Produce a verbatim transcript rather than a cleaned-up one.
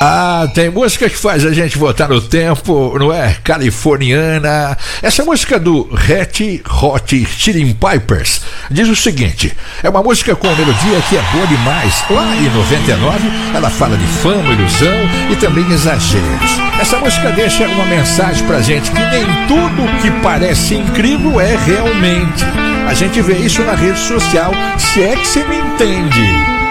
Ah, tem música que faz a gente voltar no tempo, não é? Californiana. Essa música do Red Hot Chili Peppers diz o seguinte: é uma música com melodia que é boa demais. Lá em noventa e nove ela fala de fama, ilusão e também exageros. Essa música deixa uma mensagem pra gente que nem tudo que parece incrível é realmente. A gente vê isso na rede social, se é que você me entende.